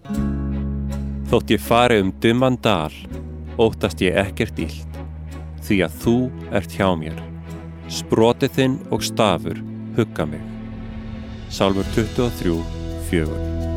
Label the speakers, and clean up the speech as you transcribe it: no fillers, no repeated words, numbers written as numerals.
Speaker 1: Þótt ég fari dimman dal, óttast ég ekkert illt, því að þú ert hjá mér. Sproti þinn og stafur hugga mig. Sálmur 23:4.